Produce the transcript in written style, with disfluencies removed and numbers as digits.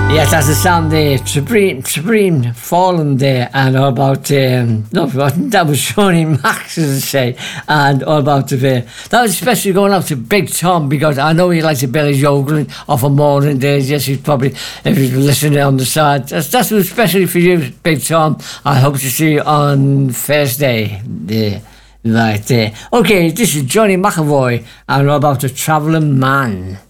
Yes, that's the song there, Supreme Fallen there, and all about, no, it wasn't, that was Shawnee Max, as I say, and all about that was especially going out to Big Tom, because I know he likes to Billy Joglin off of Morning Days. Yes, he's probably, if he's listening on the side, that's especially for you, Big Tom. I hope to see you on Thursday, right there. Okay, this is Johnny McAvoy, and all about the Travelling Man.